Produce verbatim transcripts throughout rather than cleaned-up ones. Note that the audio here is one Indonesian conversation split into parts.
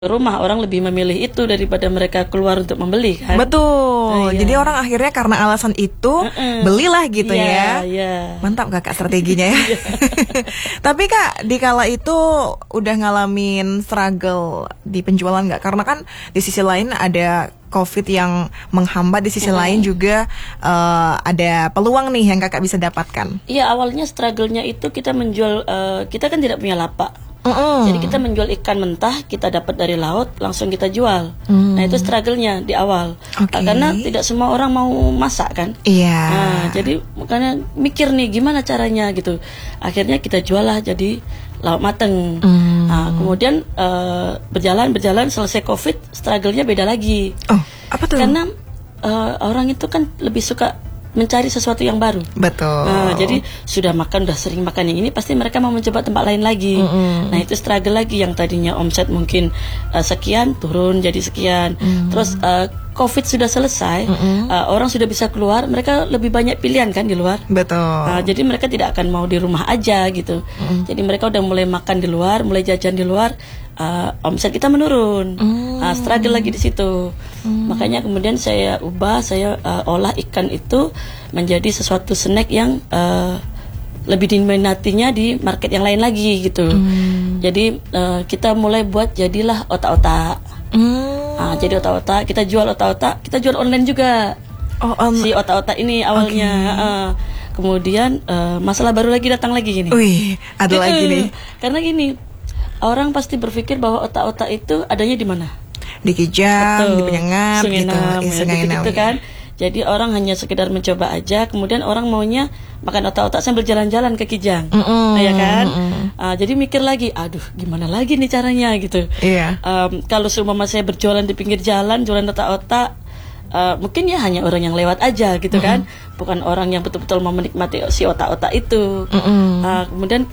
rumah, orang lebih memilih itu daripada mereka keluar untuk membeli kan. Betul. Ah, iya. Jadi orang akhirnya karena alasan itu Mm-mm. belilah gitu Iya, ya. iya. Mantap kakak strateginya ya. Tapi kak, di kala itu udah ngalamin struggle di penjualan nggak? Karena kan di sisi lain ada COVID yang menghambat, di sisi Mm. lain juga uh, ada peluang nih yang kakak bisa dapatkan. Iya, awalnya struggle-nya itu kita menjual, uh, kita kan tidak punya lapak. Mm-mm. Jadi kita menjual ikan mentah, kita dapat dari laut, langsung kita jual. Mm. Nah itu struggle-nya di awal. Oke. Uh, karena tidak semua orang mau masak kan. Iya. Nah, jadi makanya mikir nih gimana caranya gitu. Akhirnya kita jual lah jadi lauk mateng. Mm. Nah, kemudian uh, berjalan berjalan selesai COVID, struggle-nya beda lagi. Oh, apa tuh? Karena uh, orang itu kan lebih suka mencari sesuatu yang baru. Betul. Nah, jadi sudah makan, udah sering makan yang ini, pasti mereka mau mencoba tempat lain lagi. Mm-mm. Nah itu struggle lagi, yang tadinya omset mungkin uh, sekian turun jadi sekian. Mm. Terus uh, COVID sudah selesai, uh, orang sudah bisa keluar, mereka lebih banyak pilihan kan di luar. Betul. Uh, jadi mereka tidak akan mau di rumah aja gitu. Mm. Jadi mereka udah mulai makan di luar, mulai jajan di luar. Uh, omset kita menurun, Mm. uh, struggle lagi di situ. Mm. Makanya kemudian saya ubah, saya uh, olah ikan itu menjadi sesuatu snack yang uh, lebih diminatinya di market yang lain lagi gitu. Mm. Jadi uh, kita mulai buat jadilah otak-otak. Mm. Uh, jadi otak-otak, kita jual otak-otak, kita jual online juga. Oh, um, Si otak-otak ini awalnya. Okay. Uh, kemudian uh, masalah baru lagi datang lagi gini. Wih, ada lagi nih. Karena gini. Orang pasti berpikir bahwa otak-otak itu adanya di mana? Di Kijang, Betul. di Penyengat Sungai gitu, Enam, ya, ya, Sungai gitu-gitu Enam, kan. Jadi orang hanya sekedar mencoba aja, kemudian orang maunya makan otak-otak sambil jalan-jalan ke Kijang, Mm-mm, ya kan? mm-mm. Uh, jadi mikir lagi, aduh, gimana lagi nih caranya gitu. Iya. Um, kalau seumpama saya berjualan di pinggir jalan, jualan otak-otak, uh, mungkin ya hanya orang yang lewat aja gitu kan, bukan orang yang betul-betul mau menikmati si otak-otak itu. Mm-mm. Uh, kemudian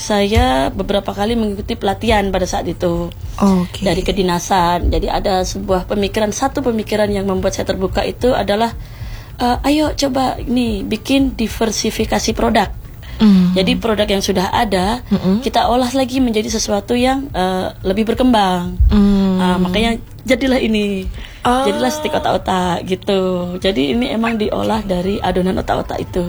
saya beberapa kali mengikuti pelatihan pada saat itu Oke. dari kedinasan. Jadi ada sebuah pemikiran, satu pemikiran yang membuat saya terbuka itu adalah uh, ayo coba nih bikin diversifikasi produk. Mm. Jadi produk yang sudah ada Mm-mm. kita olah lagi menjadi sesuatu yang uh, lebih berkembang. Mm. Uh, makanya jadilah ini. Oh. Jadilah stik otak-otak gitu. Jadi ini emang diolah dari adonan otak-otak itu.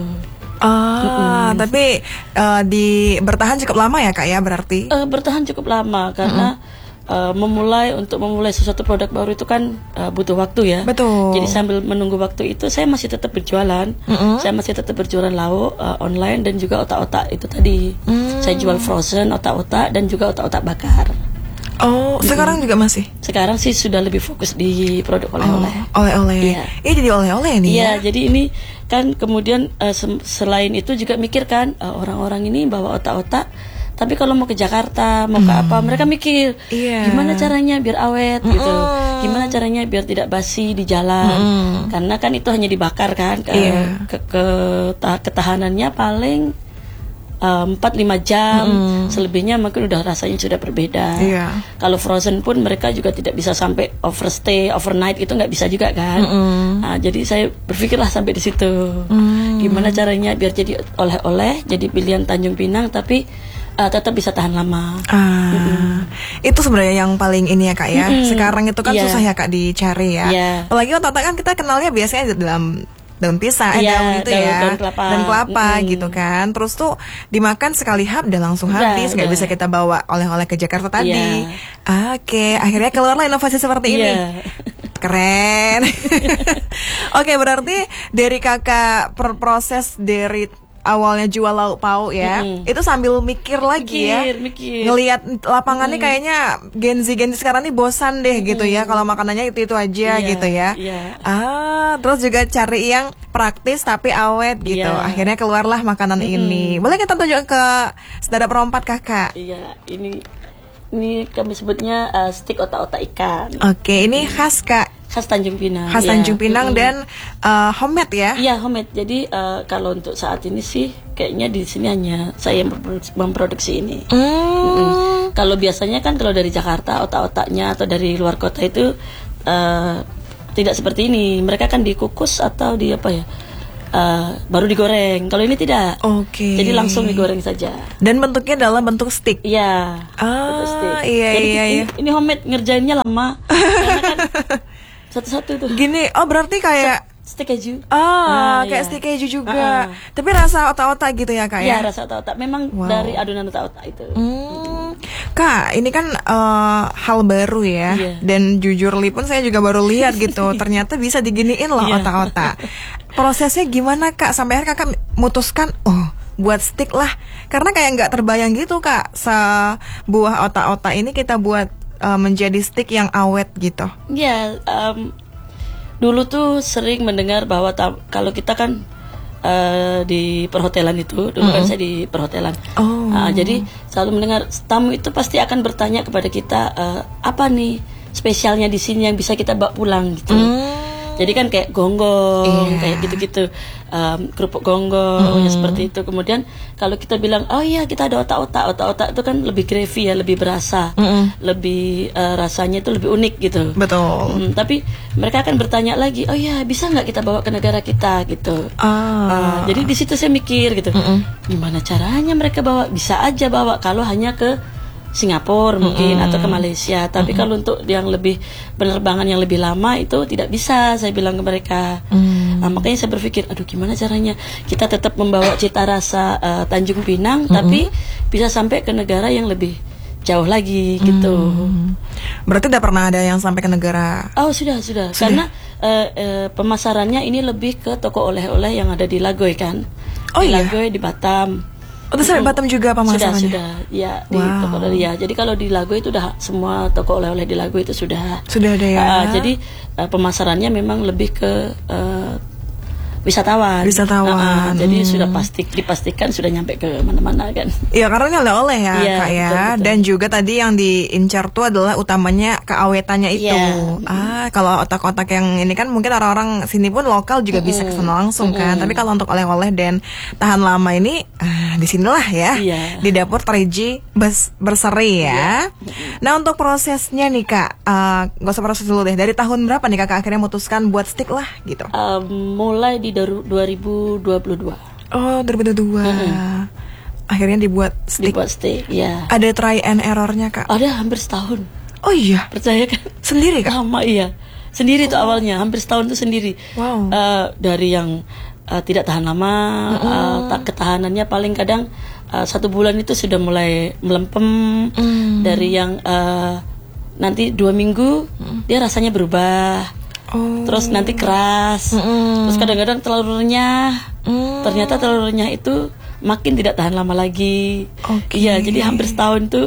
Ah, Mm-mm. tapi uh, di bertahan cukup lama ya kak ya berarti? Uh, bertahan cukup lama karena uh, memulai untuk memulai sesuatu produk baru itu kan uh, butuh waktu ya. Betul. Jadi sambil menunggu waktu itu saya masih tetap berjualan. Mm-mm. Saya masih tetap berjualan lauk uh, online dan juga otak-otak itu tadi. Mm. Saya jual frozen otak-otak dan juga otak-otak bakar. Oh, sekarang juga masih? Sekarang sih sudah lebih fokus di produk oleh-oleh. Oh, oleh-oleh. Iya. Iya, jadi oleh-oleh nih Iya, ya. jadi ini kan kemudian uh, se- selain itu juga mikirkan uh, orang-orang ini bawa otak-otak. Tapi kalau mau ke Jakarta, mau ke apa, mereka mikir Iya. gimana caranya biar awet gitu, Mm-mm. gimana caranya biar tidak basi di jalan, Mm-mm. karena kan itu hanya dibakar kan, ke, Iya. ke, ke- ta- ketahanannya paling empat lima jam, Mm-mm. selebihnya mungkin udah rasanya sudah berbeda. Iya. Kalau frozen pun mereka juga tidak bisa sampai overstay, overnight itu nggak bisa juga kan. Mm-mm. Nah, jadi saya berpikirlah sampai di situ. Mm. Gimana caranya biar jadi oleh-oleh, jadi pilihan Tanjung Pinang tapi uh, tetap bisa tahan lama. Ah, itu sebenarnya yang paling ini ya kak ya. Mm-mm. Sekarang itu kan Iya. susah ya kak dicari ya. Iya. Apalagi otak-otak kan kita kenalnya biasanya di dalam daun pisang, eh, Iya, daun itu daun- ya, daun kelapa. daun kelapa Mm-mm. gitu kan. Terus tuh dimakan sekali hap udah langsung Udah, habis, nggak udah. bisa kita bawa oleh-oleh ke Jakarta tadi. Iya. Ah, Oke, akhirnya keluarlah inovasi seperti ini. Iya. Keren. Oke, berarti dari kakak per proses dari awalnya jual lauk pauk ya, Mm-mm. itu sambil mikir lagi ya, Mikir, mikir. ngelihat lapangannya kayaknya Gen Z Gen Z sekarang ini bosan deh gitu ya, kalau makanannya itu itu aja Iya, gitu ya. iya. Ah, terus juga cari yang praktis tapi awet gitu. Iya. Akhirnya keluarlah makanan ini. Boleh kita tunjuk ke saudara perempat kakak? Iya, ini ini kami sebutnya uh, stik otak-otak ikan. Oke, ini khas kak, Khas Tanjung Pinang. khas Iya. Tanjung Pinang Mm-mm. dan uh, homemade ya. Iya, homemade. Jadi uh, kalau untuk saat ini sih kayaknya di sini hanya saya yang memproduksi, memproduksi ini. Hmm. Mm. Kalau biasanya kan kalau dari Jakarta otak-otaknya atau dari luar kota itu uh, tidak seperti ini. Mereka kan dikukus atau di apa ya? uh, baru digoreng. Kalau ini tidak. Oke. Okay. Jadi langsung digoreng saja. Dan bentuknya dalam bentuk stick. Iya. Ah, bentuk stick. iya Jadi iya ini, iya. Ini homemade, ngerjainnya lama. Karena kan satu-satu tuh. Gini, oh berarti kayak stik keju. Ah, ah kayak iya. stik keju juga. Uh-uh. Tapi rasa otak-otak gitu ya, Kak ya? Iya, rasa otak-otak. Memang wow. dari adonan otak-otak itu. Hmm. Kak, ini kan uh, hal baru ya. Iya. Dan jujur li pun saya juga baru lihat gitu. Ternyata bisa diginiin loh Iya. otak-otak. Prosesnya gimana, Kak? Sampai akhirnya Kakak memutuskan, oh buat stick lah. Karena kayak nggak terbayang gitu, Kak. Sebuah otak-otak ini kita buat uh, menjadi stick yang awet gitu. Iya, um, dulu tuh sering mendengar bahwa ta- kalau kita kan uh, di perhotelan itu, dulu mm-hmm. kan saya di perhotelan. Oh. Uh, jadi selalu mendengar tamu itu pasti akan bertanya kepada kita uh, apa nih spesialnya di sini yang bisa kita bawa pulang gitu. Mm. Jadi kan kayak gonggong, yeah. kayak gitu-gitu, um, kerupuk gonggong, mm. ya seperti itu. Kemudian kalau kita bilang, oh iya kita ada otak-otak, otak-otak itu kan lebih gravy ya, lebih berasa, mm. lebih uh, rasanya itu lebih unik gitu. Betul. Hmm, tapi mereka akan bertanya lagi, oh iya bisa nggak kita bawa ke negara kita gitu. Ah. Uh, jadi di situ saya mikir gitu, mm-mm. gimana caranya mereka bawa? Bisa aja bawa kalau hanya ke Singapura mungkin mm-hmm. atau ke Malaysia, tapi mm-hmm. kalau untuk yang lebih penerbangan yang lebih lama itu tidak bisa, saya bilang ke mereka. Mm. Nah, makanya saya berpikir, aduh gimana caranya kita tetap membawa cita rasa uh, Tanjung Pinang, mm-hmm. tapi bisa sampai ke negara yang lebih jauh lagi gitu. Mm. Berarti udah pernah ada yang sampai ke negara? Oh sudah sudah, sudah. Karena uh, uh, pemasarannya ini lebih ke toko oleh-oleh yang ada di Lagoy kan, oh, di iya? Lagoy, di Batam. Oh, terus sampai Batam juga pemasarannya? Sudah, sudah. Ya, di wow. toko oleh ya. Jadi kalau di Lagoy itu udah semua toko oleh-oleh di Lagoy itu sudah. Sudah ada ya. Uh, jadi uh, pemasarannya memang lebih ke uh, wisatawan. Wisatawan. Uh, uh, jadi hmm. sudah pasti dipastikan sudah nyampe ke mana-mana kan. Iya, karena ini oleh-oleh ya, ya, Kak ya. betul, betul. Dan juga tadi yang diincar tuh adalah utamanya keawetannya itu. Ya. Ah, kalau otak-otak yang ini kan mungkin orang-orang sini pun lokal juga mm-hmm. bisa kesana langsung kan. Mm-hmm. Tapi kalau untuk oleh-oleh dan tahan lama ini ah, di sinilah ya. Ya. Di dapur Treji Bes- Berseri ya. ya. Nah, untuk prosesnya nih Kak, uh, gak usah proses dulu deh. Dari tahun berapa nih Kakak akhirnya memutuskan buat stick lah gitu? Um, mulai di dua ribu dua puluh dua. Oh, dua ribu dua puluh dua. Mm-hmm. Akhirnya dibuat stick. Dibuat stick, ya. Ada try and errornya Kak? Ada hampir setahun. Oh iya? Percaya kan? Sendiri Kak? Lama iya. Sendiri tuh oh. awalnya, hampir setahun tuh sendiri. Wow. Uh, dari yang uh, tidak tahan lama, mm-hmm. uh, tak ketahanannya paling kadang uh, satu bulan itu sudah mulai melempem. Mm. Dari yang uh, nanti dua minggu mm. dia rasanya berubah. Oh. Terus nanti keras, mm. terus kadang-kadang terlalu renyah. Mm. Ternyata terlalu renyah itu makin tidak tahan lama lagi. Okay. Iya, jadi hampir setahun tuh,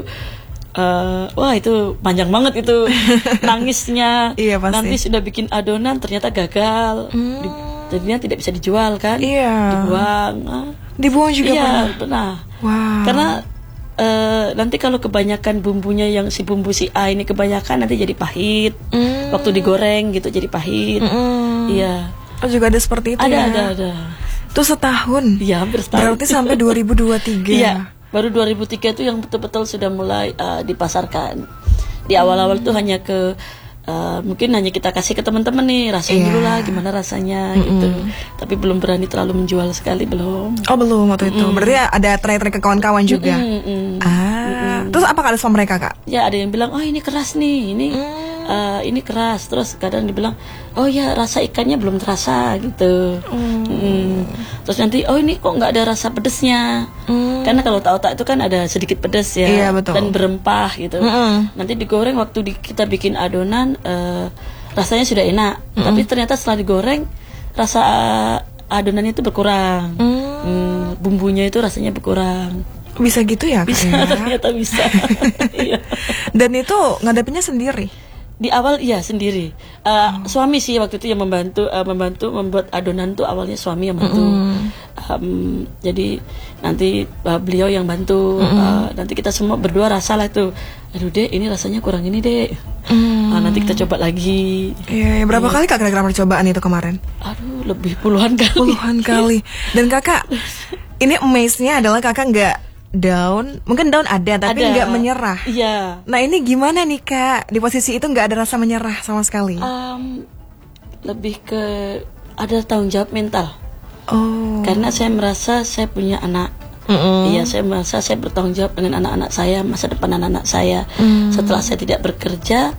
uh, wah itu panjang banget itu nangisnya. Iya, pasti. Nanti sudah bikin adonan ternyata gagal, mm. Di, jadinya tidak bisa dijual kan? Iya. Dibuang. Ah. Dibuang juga iya, pernah. pernah. Wow. Karena Uh, nanti kalau kebanyakan bumbunya yang si bumbu si A ini kebanyakan nanti jadi pahit. Mm. Waktu digoreng gitu jadi pahit. Mm-mm. Iya. Oh, juga ada seperti itu ada, ya? Ada, ada, Itu setahun? Iya, hampir setahun. Berarti sampai dua ribu dua puluh tiga? Iya, baru dua ribu tiga itu yang betul-betul sudah mulai uh, dipasarkan. Di awal-awal tuh hanya ke Uh, mungkin hanya kita kasih ke teman-teman nih, rasain yeah. dulu lah gimana rasanya. Mm-hmm. gitu. Tapi belum berani terlalu menjual sekali, belum. Oh belum waktu mm-hmm. itu. Berarti ada try-try ke kawan-kawan juga. Mm-hmm. Ah, mm-hmm. Terus apa kata sama mereka Kak? Ya ada yang bilang, oh ini keras nih, ini mm. uh, ini keras. Terus kadang dibilang, oh ya rasa ikannya belum terasa gitu. Mm. Mm. Terus nanti, oh ini kok nggak ada rasa pedesnya. Mm. Karena kalau otak-otak itu kan ada sedikit pedes ya, iya, betul. Dan berempah gitu. Mm-hmm. Nanti digoreng waktu di, kita bikin adonan. Uh, rasanya sudah enak, mm-hmm. tapi ternyata setelah digoreng rasa uh, adonannya itu berkurang, mm. hmm, bumbunya itu rasanya berkurang. Bisa gitu ya Kak? Bisa, ya? ternyata bisa. Iya. Dan itu ngadepinnya sendiri? Di awal iya sendiri. Uh, oh. Suami sih waktu itu yang membantu uh, membantu membuat adonan tuh awalnya suami yang bantu. Mm. Um, jadi nanti uh, beliau yang bantu. Mm. Uh, nanti kita semua berdua rasa lah tuh. Aduh dek, ini rasanya kurang ini dek. Mm. Uh, nanti kita coba lagi. Iya, yeah, berapa yeah. kali Kak kira-kira percobaan itu kemarin? Aduh, lebih puluhan kali. Puluhan kali. Dan Kakak, ini amaze-nya adalah Kakak nggak down, mungkin down ada tapi nggak menyerah. Iya. Nah ini gimana nih Kak, di posisi itu nggak ada rasa menyerah sama sekali? Um, lebih ke ada tanggung jawab mental. Oh. Karena saya merasa saya punya anak. Mm-mm. Iya, saya merasa saya bertanggung jawab dengan anak-anak saya, masa depan anak-anak saya. Mm. Setelah saya tidak bekerja,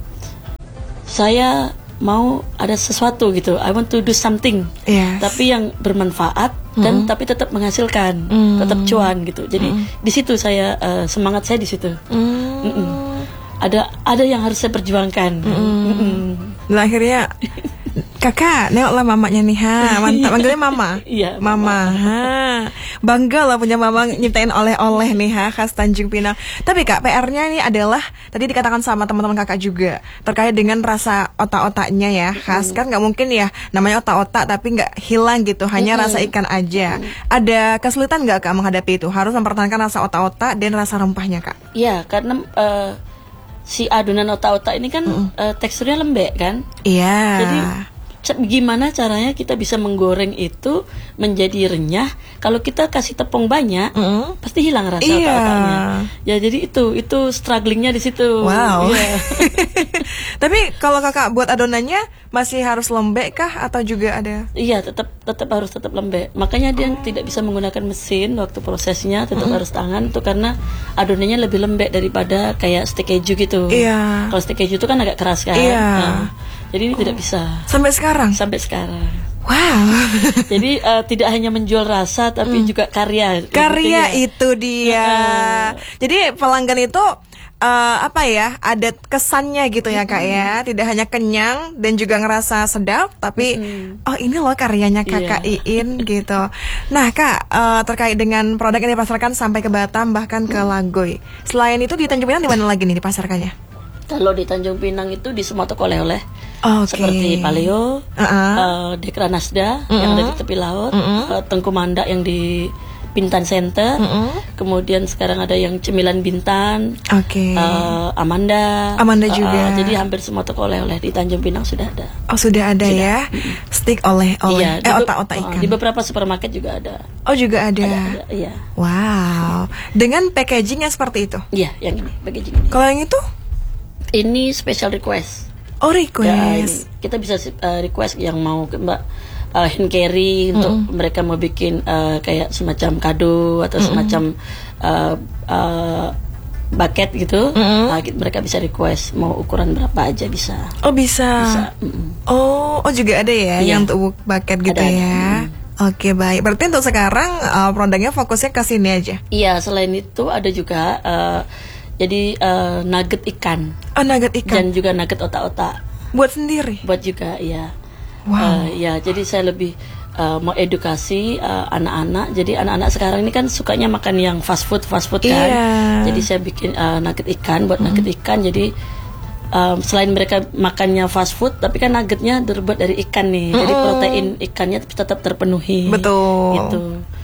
saya mau ada sesuatu gitu. I want to do something. Yes. Tapi yang bermanfaat dan Mm. tapi tetap menghasilkan, Mm. tetap cuan gitu. Jadi Mm. di situ saya uh, semangat saya di situ. Mm. Mm-mm. Ada ada yang harus saya perjuangkan. Mm. Mm-mm. Dan akhirnya kakak nengoklah mamanya nih, ha, mantap, manggilnya mama. Iya, mama, ha, bangga lah punya mama nyiptain oleh-oleh nih, ha, khas Tanjung Pinang. Tapi kak, P R-nya ini adalah tadi dikatakan sama teman-teman kakak juga terkait dengan rasa otak-otaknya ya, khas kan nggak mungkin ya namanya otak-otak tapi nggak hilang gitu, hanya Mm-mm. rasa ikan aja. Ada kesulitan nggak kak menghadapi itu? Harus mempertahankan rasa otak-otak dan rasa rempahnya kak? Iya, karena uh, si adonan otak-otak ini kan uh, teksturnya lembek kan. Iya. Jadi c- gimana caranya kita bisa menggoreng itu menjadi renyah? Kalau kita kasih tepung banyak, Mm. pasti hilang rasa Iya. otak-otaknya. Ya jadi itu itu strugglingnya di situ. Wow. Iya. Tapi kalau kakak buat adonannya masih harus lembek kah atau juga ada? Iya, tetap tetap harus tetap lembek. Makanya dia tidak bisa menggunakan mesin waktu prosesnya, tetap harus tangan itu karena adonannya lebih lembek daripada kayak steak keju gitu. Iya. Kalau steak keju itu kan agak keras kan. Iya. Nah, jadi ini tidak bisa Sampai sekarang? sampai sekarang. Wow. Jadi eh, tidak hanya menjual rasa tapi juga karya. Karya Intinya. itu dia. Jadi pelanggan itu eh, apa ya? Ada kesannya gitu ya kak ya. Tidak hanya kenyang dan juga ngerasa sedap, tapi oh ini loh karyanya kakak Iya. Iin gitu. Nah kak, eh, terkait dengan produk yang dipasarkan sampai ke Batam bahkan ke Lagoy. Selain itu di Tanjung Pinang di mana lagi nih dipasarkannya? Kalau di Tanjung Pinang itu di semua toko oleh-oleh. Oke. Seperti Paleo, Uh-uh. eh, Dekra Nasda yang ada di tepi laut, eh, Tengku Mandak yang di Bintan Center, kemudian sekarang ada yang Cemilan Bintan, Oke. eh, Amanda, Amanda Eh, juga. eh, jadi hampir semua toko oleh-oleh di Tanjung Pinang sudah ada. Oh sudah ada ya. Stick oleh-oleh. Iya, eh di be- otak-otak eh, ikan. Di beberapa supermarket juga ada. Oh juga ada. Ada, ada, iya. Wow. Dengan packaging yang seperti itu. Iya, yang ini packaging ini. Kalau yang itu? Ini special request. Oh Ya, ini request. kita bisa uh, request yang mau ke Mbak uh, hand carry untuk mereka mau bikin uh, kayak semacam kado atau semacam uh, uh, bucket gitu. Uh, ki- mereka bisa request mau ukuran berapa aja bisa. Oh bisa. Bisa. Mm-mm. Oh, oh juga ada ya Iya. yang untuk bucket gitu Ada, ada. ya. Oke baik. Berarti untuk sekarang uh, produknya fokusnya ke sini aja. Iya, selain itu ada juga uh, jadi uh, nugget ikan Oh nugget dan ikan. juga nugget otak-otak Buat sendiri. buat juga ya. Wow. Eh, ya, jadi saya lebih uh, mau edukasi uh, anak-anak. Jadi anak-anak sekarang ini kan sukanya makan yang fast food, fast food kan. Iya. Jadi saya bikin uh, nugget ikan buat nugget ikan. Jadi um, selain mereka makannya fast food, tapi kan nuggetnya terbuat dari ikan nih. Jadi protein ikannya tetap terpenuhi. Betul. Gitu.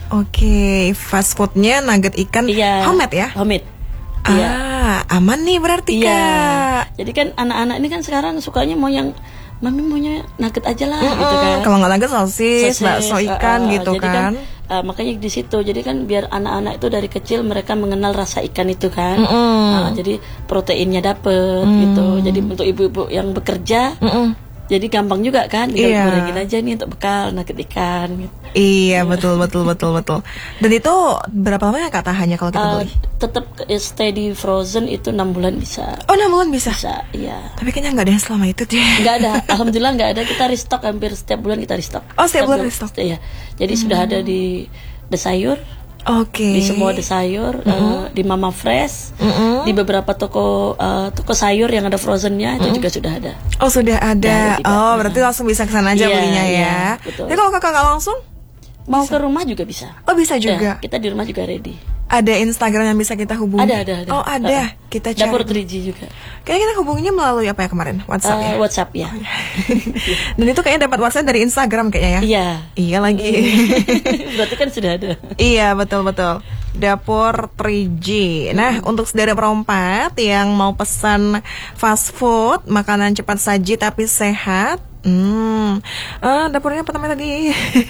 Oke, fast foodnya nugget ikan Iya. homemade ya? Homemade. Iya. Ah, aman nih berarti Iya. kak. Jadi kan anak-anak ini kan sekarang sukanya mau yang mami maunya nugget aja lah gitu kan. Kalau nggak nugget sosis, Sosis, bakso ikan uh, uh, gitu jadi kan. uh, makanya di situ jadi kan biar anak-anak itu dari kecil mereka mengenal rasa ikan itu kan. Mm-mm. Uh, jadi proteinnya dapet gitu. Jadi untuk ibu-ibu yang bekerja Mm-mm. jadi gampang juga kan, tinggal Iya. gorengin aja nih untuk bekal nugget ikan gitu. Iya betul betul betul betul. Dan itu berapa lama ya kak tahannya kalau kita Uh, beli? tetap stay di frozen itu enam bulan bisa. Oh enam bulan bisa. Bisa, iya. Tapi kayaknya nggak ada yang selama itu deh. Nggak ada, alhamdulillah nggak ada. Kita restock hampir setiap bulan kita restock. Oh, setiap bulan bulan restock. Iya. Jadi sudah ada di The Sayur, Oke. di semua The Sayur, eh, di Mama Fresh, Mm-mm. di beberapa toko eh, toko sayur yang ada frozennya itu juga sudah ada. Oh sudah ada. Dari kita. Oh berarti langsung bisa kesana aja Iya, belinya ya. iya, betul. Jadi kalau kakak nggak langsung? Mau ke rumah juga bisa. Oh bisa juga. Ya, kita di rumah juga ready. Ada Instagram yang bisa kita hubungi? Ada, ada, ada. Oh ada. Eh, Kita cari. Dapur tiga G juga. Kayaknya kita hubunginya melalui apa ya kemarin? WhatsApp Eh, ya. WhatsApp ya. Dan itu kayaknya dapat WhatsApp dari Instagram kayaknya ya. Iya. Iya lagi. Berarti kan sudah ada. Iya betul betul. Dapur tiga G. Nah untuk saudara perempat yang mau pesan fast food, makanan cepat saji tapi sehat. Hmm, eh, dapurnya apa namanya tadi?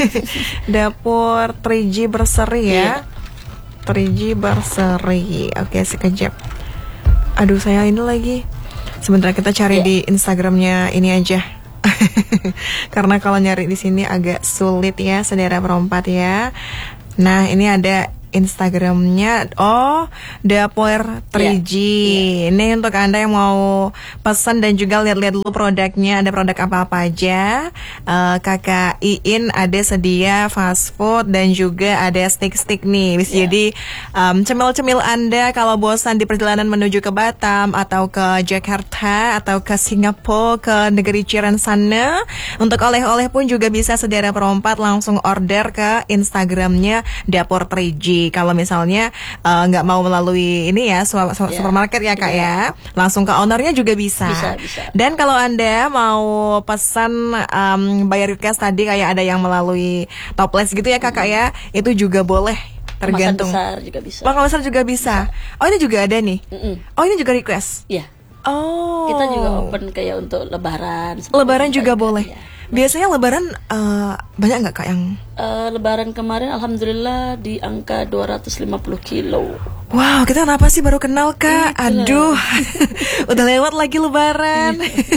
Dapur tiga G berseri ya. Iya. tiga G berseri. Oke sekejap. Aduh saya ini lagi. Sebentar kita cari Iya. di Instagramnya ini aja. Karena kalau nyari di sini agak sulit ya, saudara perempat ya. Nah, ini ada Instagramnya, oh Dapur tiga G. Yeah. Yeah. Ini untuk Anda yang mau pesan dan juga lihat-lihat dulu produknya, ada produk apa-apa aja. uh, Kakak Iin ada sedia fast food dan juga ada stick-stick nih. Bisa yeah. jadi um, cemil-cemil Anda kalau bosan di perjalanan menuju ke Batam atau ke Jakarta atau ke Singapura, ke negeri Ciren sana. Untuk oleh-oleh pun juga bisa, saudara perempat, langsung order ke Instagramnya Dapur tiga G. Kalau misalnya nggak uh, mau melalui ini ya su- su- yeah. supermarket ya kak yeah. ya, langsung ke ownernya juga bisa. Bisa, bisa. Dan kalau Anda mau pesan um, bayar request tadi kayak ada yang melalui toples gitu ya kakak mm. ya, itu juga boleh. Tergantung. Kemasan besar juga bisa. Kemasan besar juga bisa. bisa. Oh ini juga ada nih. Mm-mm. Oh ini juga request. Iya. Oh. Kita juga open kayak untuk Lebaran. Lebaran juga boleh. Ya. Biasanya Lebaran uh, banyak nggak kak yang? Uh, lebaran kemarin alhamdulillah di angka dua ratus lima puluh kilo. Wow, kita kenapa sih baru kenal kak? Itulah. Aduh, udah lewat lagi Lebaran.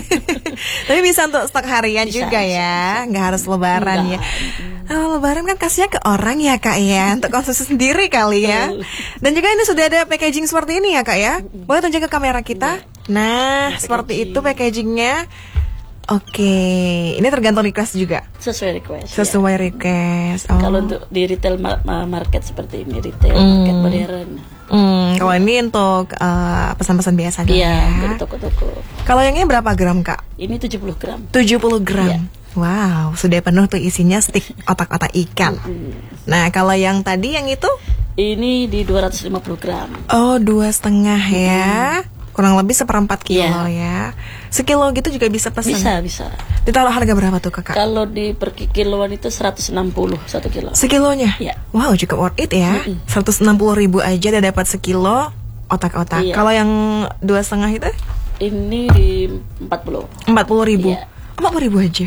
Tapi bisa untuk stok harian bisa, juga bisa, ya, bisa. Nggak harus Lebaran Enggak. ya. Oh, Lebaran kan kasihnya ke orang ya kak ya, untuk konsumsi sendiri kali ya. Dan juga ini sudah ada packaging seperti ini ya kak ya. Boleh tunjuk ke kamera kita? Nah, packaging. Seperti itu packagingnya. Oke, ini tergantung request juga. Sesuai request. Sesuai ya. request. Oh. Kalau untuk di retail market seperti ini, retail mm. market modern. Hmm, kalau ini untuk uh, pesan-pesan biasa aja. Iya, ya. dari toko-toko. Kalau yang ini berapa gram kak? Ini tujuh puluh gram. tujuh puluh gram. Iya. Wow, sudah penuh tuh isinya stik otak-otak ikan. Mm. Nah, kalau yang tadi yang itu? Ini di dua ratus lima puluh gram. Oh, dua setengah mm. ya. Kurang lebih seperempat kilo yeah. ya. Sekilo gitu juga bisa pesan? Bisa, bisa. Ditaruh harga berapa tuh kakak? Kalau di per kiloan itu seratus enam puluh satu kilo. Sekilonya? Iya. Wow, cukup worth it ya. Mm-mm. seratus enam puluh ribu aja udah dapat sekilo otak-otak. Iya. Kalau yang dua setengah itu? Ini di empat puluh. empat puluh ribu? Iya. empat puluh ribu aja?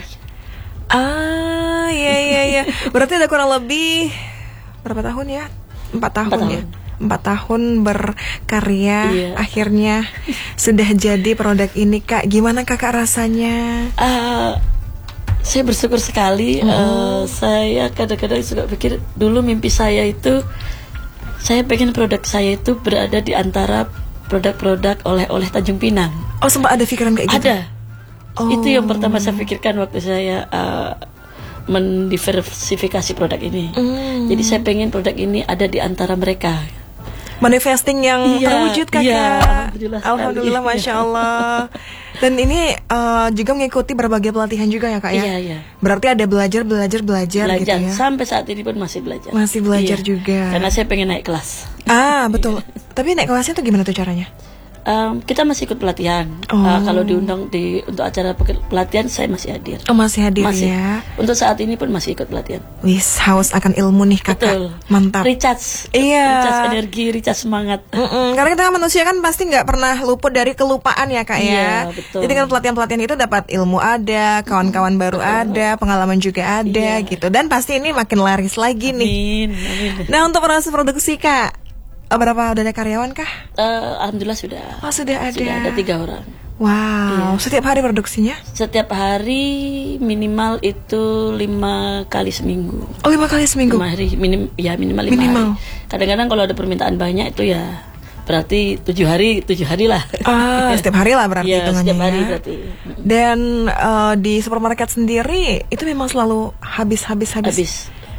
Ah, iya, iya, iya. Berarti ada kurang lebih berapa tahun ya? Empat tahun, Empat tahun. ya? Empat tahun berkarya, iya. akhirnya sudah jadi produk ini kak. Gimana kakak rasanya? Uh, saya bersyukur sekali. Mm. Uh, saya kadang-kadang suka pikir dulu mimpi saya itu, saya pengen produk saya itu berada di antara produk-produk oleh-oleh Tanjung Pinang. Oh, sempat ada pikiran kayak gitu? Ada. Oh. Itu yang pertama saya pikirkan waktu saya uh, mendiversifikasi produk ini. Mm. Jadi saya pengen produk ini ada di antara mereka. Manifesting yang iya, terwujud kakak. Iya, alhamdulillah, alhamdulillah, masya Allah. Dan ini uh, juga mengikuti berbagai pelatihan juga ya kak ya. Iya, iya. Berarti ada belajar, belajar, belajar, belajar gitu ya. Sampai saat ini pun masih belajar. Masih belajar iya. juga. Karena saya pengen naik kelas. Ah betul. Tapi naik kelasnya tuh gimana tuh caranya? Um, kita masih ikut pelatihan. Oh. Uh, kalau diundang di untuk acara pelatihan saya masih hadir. Oh masih hadir masih. ya. Untuk saat ini pun masih ikut pelatihan. Wis haus akan ilmu nih kakak. Betul. Mantap. Recharge. Iya. Recharge energi, recharge semangat. Mm-mm. Karena kita manusia kan pasti nggak pernah luput dari kelupaan ya kak ya. Iya, betul. Jadi kan pelatihan-pelatihan itu dapat ilmu ada, kawan-kawan baru betul. ada, pengalaman juga ada iya. gitu. Dan pasti ini makin laris lagi nih. Amin. Amin. Nah untuk proses produksi kak. Berapa udah ada karyawan kah? Uh, Alhamdulillah sudah. Oh sudah ada. Sudah ada tiga orang. Wow. Iya. Setiap hari produksinya? Setiap hari minimal itu lima kali seminggu. Oh lima kali seminggu? Lima hari minim, ya minimal lima minimal. hari. Kadang-kadang kalau ada permintaan banyak itu ya berarti tujuh hari tujuh hari lah. Ah setiap hari lah berarti ya, hitungannya. Setiap hari ya. berarti. Dan uh, di supermarket sendiri itu memang selalu habis-habis habis. Habis.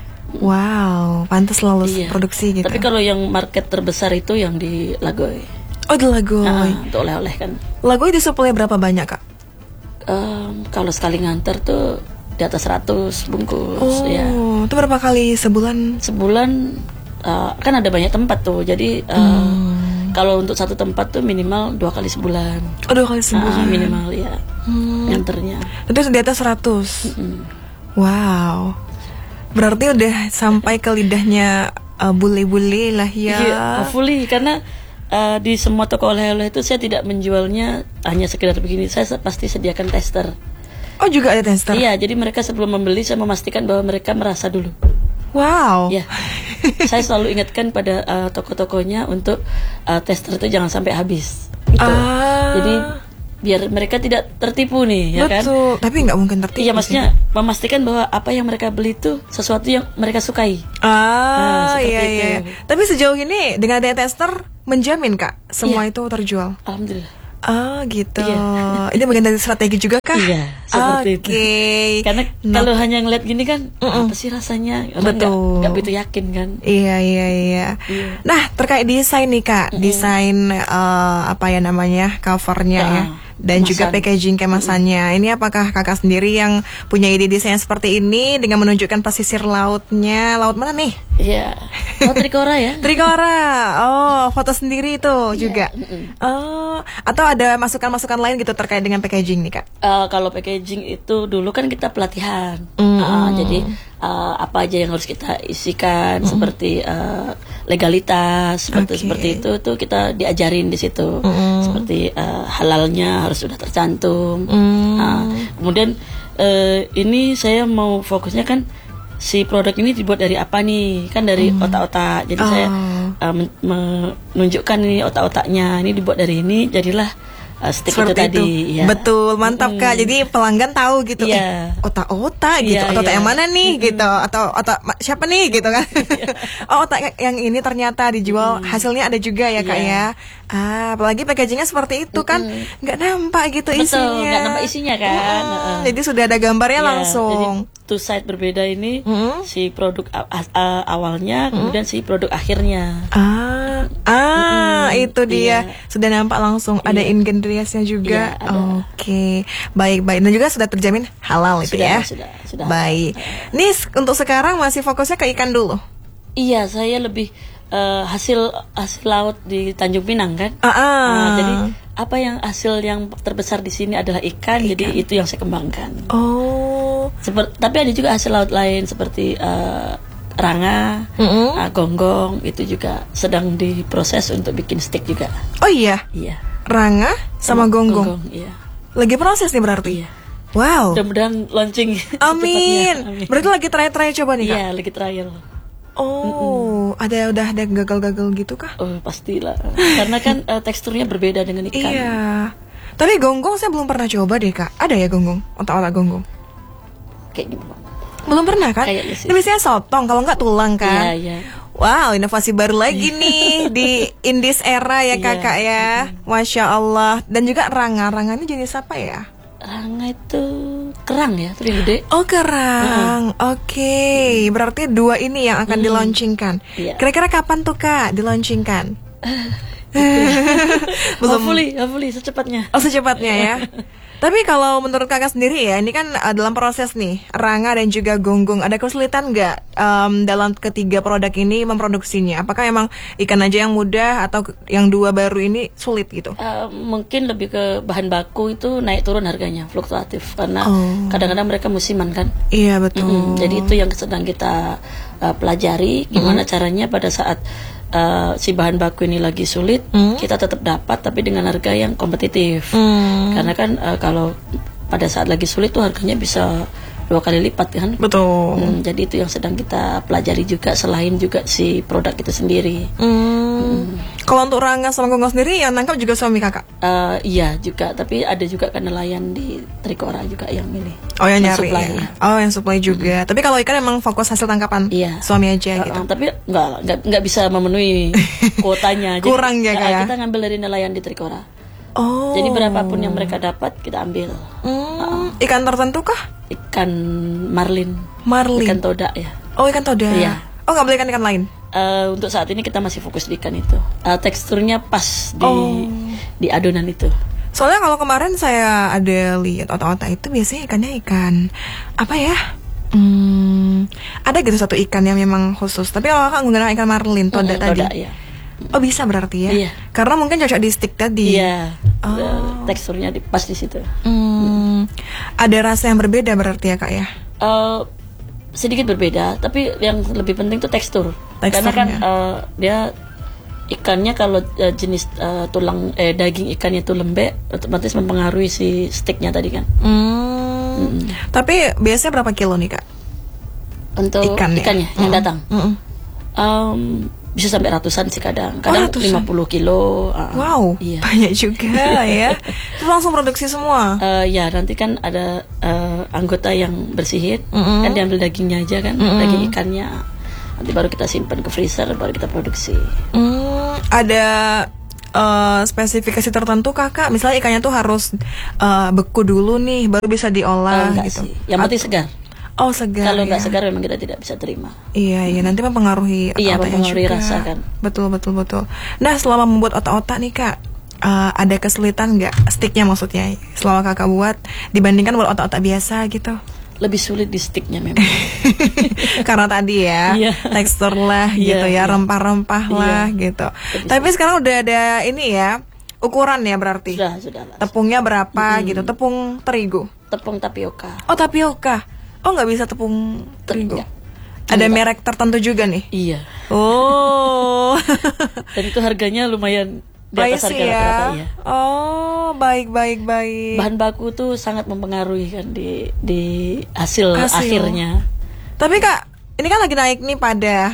Wow, pantas selalu iya. produksi gitu. Tapi kalau yang market terbesar itu yang di Lagoy. Oh di Lagoy. Nah, untuk oleh-oleh kan. Lagoy disuplai berapa banyak kak? Um, kalau sekali nganter tuh di atas seratus bungkus. Oh, ya. Itu berapa kali sebulan? Sebulan uh, kan ada banyak tempat tuh. Jadi uh, hmm. kalau untuk satu tempat tuh minimal dua kali sebulan. Oh dua kali sebulan. Uh, minimal ya. Hmm. Nganternya. Itu di atas seratus. Mm-hmm. Wow. Berarti udah sampai ke lidahnya uh, bule-bule lah ya. Iya, hopefully karena uh, di semua toko oleh-oleh itu saya tidak menjualnya hanya sekedar begini. Saya pasti sediakan tester. Oh juga ada tester? Iya, jadi mereka sebelum membeli saya memastikan bahwa mereka merasa dulu. Wow. Iya. Saya selalu ingatkan pada uh, toko-tokonya untuk uh, tester itu jangan sampai habis. Gitu. Ah. Jadi biar mereka tidak tertipu nih, ya kan? Betul, tapi nggak mungkin tertipu. Iya, maksudnya sih. memastikan bahwa apa yang mereka beli itu sesuatu yang mereka sukai. Ah, Nah, seperti iya iya. itu. Tapi sejauh ini dengan adanya tester menjamin Kak semua Iya. itu terjual. Alhamdulillah. Ah, gitu. Iya. Ini bagian dari strategi juga kah? Iya, seperti itu. Oke. Karena Nah. kalau hanya ngeliat gini kan, Mm-mm. apa sih rasanya? Orang nggak Betul. nggak begitu yakin kan? Iya iya iya. Iya. Nah terkait desain nih Kak, desain eh, apa ya namanya covernya Ya, ya, dan juga kemasan. packaging kemasannya. Ini apakah Kakak sendiri yang punya ide desain seperti ini dengan menunjukkan pesisir lautnya? Laut mana nih? Iya. Oh, Trikora ya? Trikora. Oh, foto sendiri itu juga. mm-mm. Oh, atau ada masukan-masukan lain gitu terkait dengan packaging nih Kak? Eh, kalau packaging itu dulu kan kita pelatihan, Mm. Ah, jadi eh, apa aja yang harus kita isikan, seperti eh, legalitas, seperti Oke. seperti itu tuh kita diajarin di situ, Mm. seperti eh, halalnya harus sudah tercantum. Mm. Ah, kemudian eh, ini saya mau fokusnya kan si produk ini dibuat dari apa nih, kan dari otak-otak. Jadi saya Oh. eh, men- menunjukkan ini otak-otaknya, ini dibuat dari ini, jadilah eh, stick itu Seperti tadi. Ya. Betul, mantap Kak. Jadi pelanggan tahu gitu, Iya. eh, otak-otak gitu, Iya, otak-otak iya. yang mana nih gitu, atau otak ma- siapa nih gitu kan? Oh, otak yang ini ternyata dijual, hasilnya ada juga ya Kak Iya. ya. Ah, apalagi packagingnya seperti itu kan, nggak nampak gitu Betul, isinya. nggak nampak isinya kan. Mm, Heeh. Jadi sudah ada gambarnya Iya, langsung. Jadi two side berbeda ini, Mm. si produk a- a- a- awalnya, kemudian si produk akhirnya. Ah, ah, Mm-mm, itu dia iya. sudah nampak langsung ada Iya. ingredientsnya juga. Iya, ada. Oke, baik baik. Dan juga sudah terjamin halal itu Sudah, ya. sudah, sudah. Baik. Nih untuk sekarang masih fokusnya ke ikan dulu. Iya, saya lebih eh, hasil hasil laut di Tanjung Pinang kan. Ah, ah. Nah, jadi apa yang hasil yang terbesar di sini adalah ikan, jadi itu yang saya kembangkan. Oh. Seperti, tapi ada juga hasil laut lain seperti eh, ranga, Mm-mm. eh, gonggong, itu juga sedang diproses untuk bikin stick juga. Oh iya, Iya. ranga sama gonggong. Iya. Lagi proses nih berarti. Iya. Wow. Mudah-mudahan launching. Amin. secepatnya. Amin. Berarti lagi try-try coba nih Kak. Iya, lagi trial. Oh, ada udah ada gagal-gagal gitu kah? Oh, pastilah. Karena kan eh, teksturnya berbeda dengan ikan. Iya. Tapi gonggong saya belum pernah coba deh Kak. Ada ya gonggong? Otak-otak gonggong? Kayak gitu. Belum pernah kan? Kayaknya sih. Ini biasanya sotong, kalau nggak tulang kan? Iya, iya. Wow, inovasi baru lagi nih di Indis era ya Iya. kakak ya. Masya Allah. Dan juga ranga, ranga ini jenis apa ya? Ranga itu kerang ya, itu yang gede. Oh kerang, oke. Berarti dua ini yang akan dilaunchingkan. Iya. Kira-kira kapan tuh kak dilaunchingkan? Hopefully, hopefully secepatnya. Oh secepatnya ya. Tapi kalau menurut kakak sendiri ya, ini kan uh, dalam proses nih, ranga dan juga gonggong, ada kesulitan nggak um, dalam ketiga produk ini memproduksinya? Apakah emang ikan aja yang mudah atau ke- yang dua baru ini sulit gitu? Eh, mungkin lebih ke bahan baku itu naik turun harganya, fluktuatif karena Oh. kadang-kadang mereka musiman kan. Iya betul. Mm-mm. Jadi itu yang sedang kita uh, pelajari, gimana caranya pada saat uh, si bahan baku ini lagi sulit, Mm. kita tetap dapat tapi dengan harga yang kompetitif. Hmm, Karena kan uh, kalau pada saat lagi sulit tuh harganya bisa dua kali lipat kan. betul. Hmm, jadi itu yang sedang kita pelajari juga selain juga si produk itu sendiri. Hmm. Kalau untuk ranga sama gonggong sendiri yang nangkap juga suami kakak? Uh, iya juga, tapi ada juga kan nelayan di Trikora juga yang ini. Oh yang nyari supply, ya? ya. Oh yang supply juga. Tapi kalau ikan emang fokus hasil tangkapan Iya. suami aja Uh, gitu. uh, tapi nggak nggak nggak bisa memenuhi kuotanya. Jadi, Kurang ya, uh, Kak, ya? Kita ngambil dari nelayan di Trikora. Oh. Jadi berapapun yang mereka dapat kita ambil. Hmm, ikan tertentu kah? Ikan marlin, Marlin. ikan toda ya. Oh ikan toda. Iya. Oh nggak boleh ikan ikan lain? Uh, untuk saat ini kita masih fokus di ikan itu. Uh, teksturnya pas di Oh. di adonan itu. Soalnya kalau kemarin saya ada lihat otak-otak itu biasanya ikannya ikan apa ya? Hmm, ada gitu satu ikan yang memang khusus. Tapi kalau kakak menggunakan ikan marlin toda Mm, tadi. toda, ya. Oh bisa berarti ya? Iya. Karena mungkin cocok di stick tadi. Iya. Oh. Uh, teksturnya di, pas di situ. Hmm, ada rasa yang berbeda berarti ya kak ya? Uh, sedikit berbeda, tapi yang lebih penting tuh tekstur. Karena kan Teksturnya. uh, dia ikannya kalau uh, jenis uh, tulang eh daging ikannya itu lembek, otomatis mempengaruhi si sticknya tadi kan. Hmm. Tapi biasanya berapa kilo nih kak? Untuk Ikan ya? ikannya yang Mm-mm. datang. Mm-mm. Um, bisa sampai ratusan sih kadang, kadang Oh, ratusan. lima puluh kilo. Uh, Wow, iya. banyak juga ya. Terus langsung produksi semua. Uh, ya nanti kan ada uh, anggota yang bersihin, Mm-mm. kan diambil dagingnya aja kan, Mm-mm. daging ikannya. Nanti baru kita simpan ke freezer, baru kita produksi. Hmm, ada uh, spesifikasi tertentu kakak, misalnya ikannya tuh harus uh, beku dulu nih, baru bisa Uh, diolah enggak gitu. sih, yang penting Atau- segar. Oh segar. Kalau nggak ya. segar memang kita tidak bisa terima. Iya iya nanti mempengaruhi Iya, otak-otaknya mempengaruhi juga. rasa kan. Betul betul betul. Nah selama membuat otak-otak nih kak, uh, ada kesulitan nggak sticknya maksudnya selama kakak buat dibandingkan buat otak-otak biasa gitu? Lebih sulit di sticknya memang. Karena tadi ya Iya. tekstur lah gitu Iya, ya, iya. rempah-rempah lah Iya. gitu. Lebih Tapi sekarang udah ada ini ya ukuran ya berarti. Sudah, sudah lah. Tepungnya berapa gitu? Tepung terigu. Tepung tapioka. Oh tapioka. Oh nggak bisa tepung terigu. Enggak. Ada Enggak. merek tertentu juga nih. Iya. Oh. Dan itu harganya lumayan di atas Pricey harga rata-rata ya. ya. Oh, baik baik baik. Bahan baku tuh sangat mempengaruhi kan di di hasil, Hasil. akhirnya. Tapi Kak, ini kan lagi naik nih pada.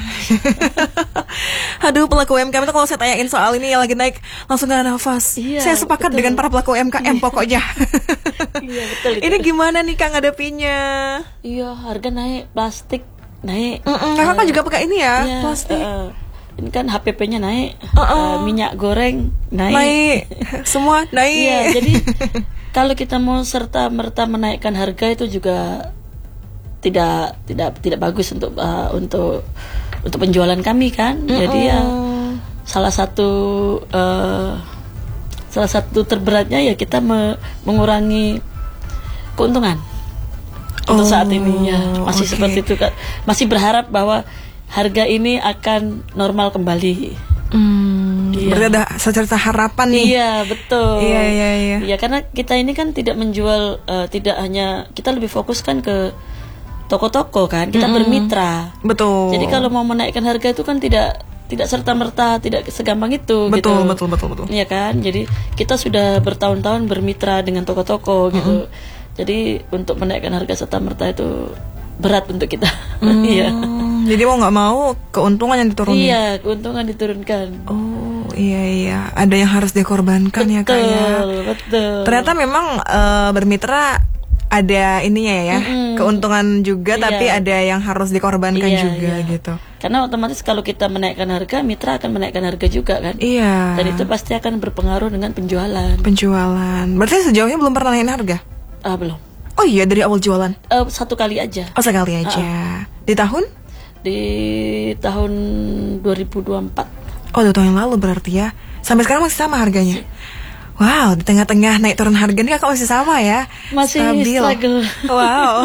Aduh, pelaku U M K M itu kalau saya tanyain soal ini yang lagi naik langsung gak nafas. Iya, Saya sepakat betul. dengan para pelaku U M K M pokoknya. Iya, betul itu. Ini gimana nih Kak ngadepinnya? Iya, harga naik, plastik naik. Mm-mm, Kakak kan juga pakai ini ya, Iya, plastik. eh, ini kan H P P-nya naik, Uh-uh. eh, minyak goreng naik. Naik, semua naik. Iya, jadi kalau kita mau serta merta menaikkan harga itu juga tidak tidak tidak bagus untuk uh, untuk untuk penjualan kami kan. Jadi ya salah satu uh, salah satu terberatnya ya kita me- mengurangi keuntungan untuk Oh, saat ini ya masih oke. seperti itu kan. Masih berharap bahwa harga ini akan normal kembali. Hmm, Iya. berarti ada secerca harapan nih. Iya betul. Iya, iya, iya. Iya karena kita ini kan tidak menjual, eh, tidak hanya kita lebih fokus kan ke toko-toko kan, kita bermitra. Betul. Jadi kalau mau menaikkan harga itu kan tidak tidak serta merta, tidak segampang itu. Betul, gitu. betul, betul, betul. Iya kan, jadi kita sudah bertahun-tahun bermitra dengan toko-toko gitu. Jadi untuk menaikkan harga serta merta itu berat untuk kita. Iya. Hmm, jadi mau nggak mau keuntungan yang diturunin. Iya, keuntungan diturunkan. Oh iya iya, ada yang harus dikorbankan ya kak ya. Betul, betul. Ternyata memang eh, bermitra ada ininya ya, Mm-mm. keuntungan juga, Iya. tapi ada yang harus dikorbankan Iya, juga iya. gitu. Karena otomatis kalau kita menaikkan harga, mitra akan menaikkan harga juga kan. Iya. Dan itu pasti akan berpengaruh dengan penjualan. Penjualan. Berarti sejauhnya belum pernah naikin harga? Ah belum. Oh iya dari awal jualan. Eh, satu kali aja Oh sekali aja. Di tahun? di tahun dua ribu dua puluh empat. Oh dua tahun yang lalu berarti ya. Sampai sekarang masih sama harganya. Wow, di tengah-tengah naik turun harga ini kakak masih sama ya. Masih Stabil. struggle. Wow.